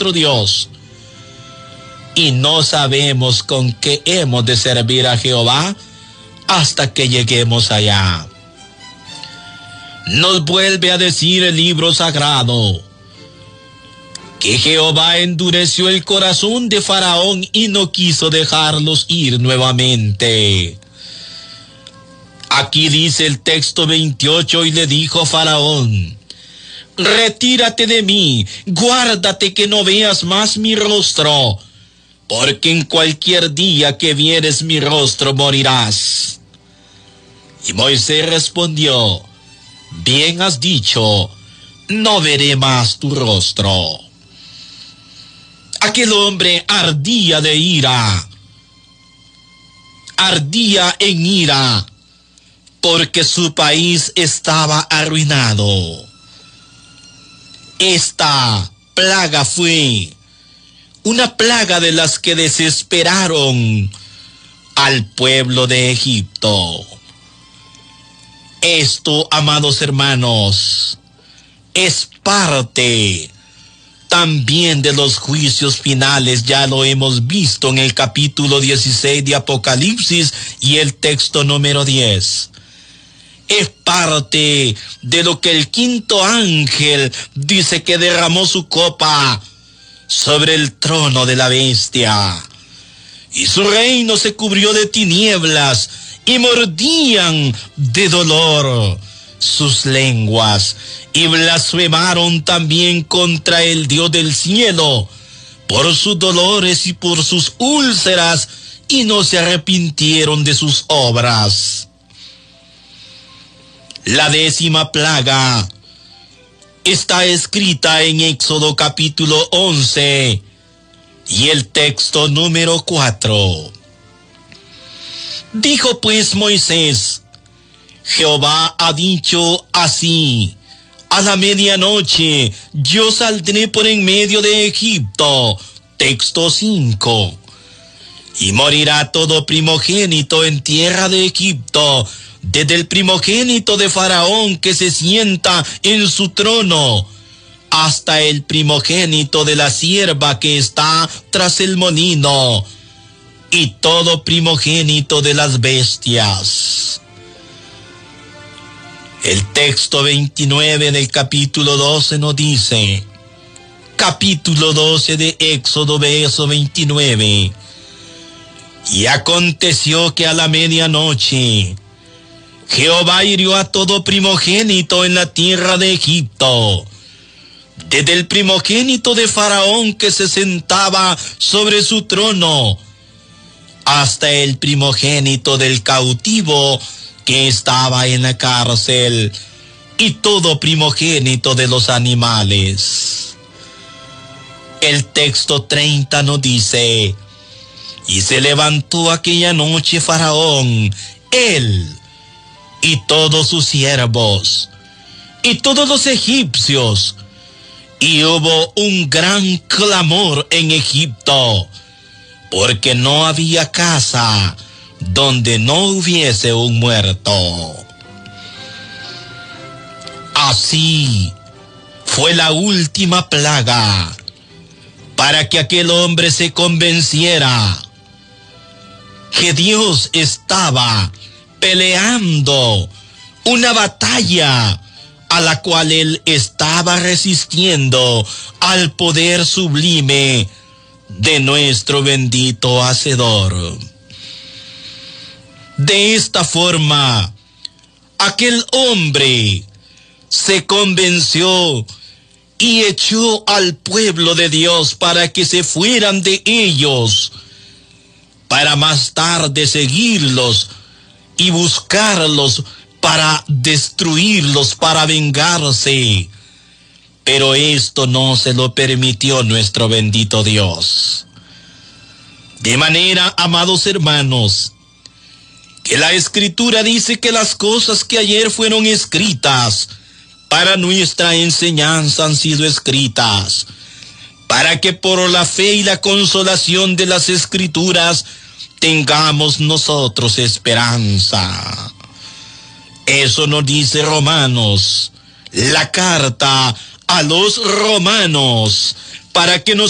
nuestro Dios. Y no sabemos con qué hemos de servir a Jehová hasta que lleguemos allá. Nos vuelve a decir el libro sagrado que Jehová endureció el corazón de Faraón y no quiso dejarlos ir nuevamente. Aquí dice el texto 28, y le dijo Faraón: retírate de mí, guárdate que no veas más mi rostro, porque en cualquier día que vieres mi rostro morirás. Y Moisés respondió: bien has dicho, no veré más tu rostro. Aquel hombre ardía de ira, ardía en ira, porque su país estaba arruinado. Esta plaga fue una plaga de las que desesperaron al pueblo de Egipto. Esto, amados hermanos, es parte también de los juicios finales. Ya lo hemos visto en el capítulo 16 de Apocalipsis y el texto número 10. Es parte de lo que el quinto ángel dice que derramó su copa sobre el trono de la bestia. Y su reino se cubrió de tinieblas y mordían de dolor sus lenguas. Y blasfemaron también contra el Dios del cielo por sus dolores y por sus úlceras, y no se arrepintieron de sus obras. La 10ª plaga está escrita en Éxodo capítulo 11 y el texto número 4. Dijo pues Moisés: Jehová ha dicho así: a la medianoche yo saldré por en medio de Egipto. Texto 5. Y morirá todo primogénito en tierra de Egipto, desde el primogénito de Faraón que se sienta en su trono, hasta el primogénito de la sierva que está tras el molino, y todo primogénito de las bestias. El texto 29 del capítulo 12 nos dice, capítulo 12 de Éxodo, verso 29. Y aconteció que a la medianoche Jehová hirió a todo primogénito en la tierra de Egipto, desde el primogénito de Faraón que se sentaba sobre su trono, hasta el primogénito del cautivo que estaba en la cárcel, y todo primogénito de los animales. El texto 30 nos dice: y se levantó aquella noche Faraón, él y todos sus siervos, y todos los egipcios, y hubo un gran clamor en Egipto, porque no había casa donde no hubiese un muerto. Así fue la última plaga, para que aquel hombre se convenciera que Dios estaba peleando una batalla a la cual él estaba resistiendo al poder sublime de nuestro bendito Hacedor. De esta forma, aquel hombre se convenció y echó al pueblo de Dios para que se fueran de ellos, para más tarde seguirlos y buscarlos para destruirlos, para vengarse. Pero esto no se lo permitió nuestro bendito Dios. De manera, amados hermanos, que la Escritura dice que las cosas que ayer fueron escritas para nuestra enseñanza han sido escritas, para que por la fe y la consolación de las Escrituras tengamos nosotros esperanza. Eso nos dice Romanos, la carta a los romanos, para que nos